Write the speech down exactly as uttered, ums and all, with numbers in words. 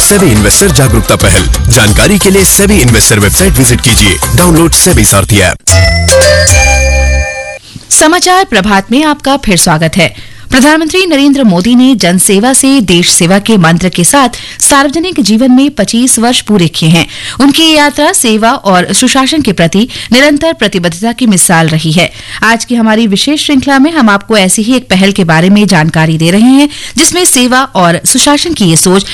SEBI investor जागरूकता पहल। जानकारी के लिए सेबी इन्वेस्टर वेबसाइट विजिट कीजिए। डाउनलोड सेबी सारथी ऐप। समाचार प्रभात में आपका फिर स्वागत है। प्रधानमंत्री नरेंद्र मोदी ने जन सेवा से देश सेवा के मंत्र के साथ सार्वजनिक जीवन में पच्चीस वर्ष पूरे किए हैं। उनकी ये यात्रा सेवा और सुशासन के प्रति निरंतर प्रतिबद्धता की मिसाल रही है। आज की हमारी विशेष श्रृंखला में हम आपको ऐसी ही एक पहल के बारे में जानकारी दे रहे हैं जिसमें सेवा और सुशासन की ये सोच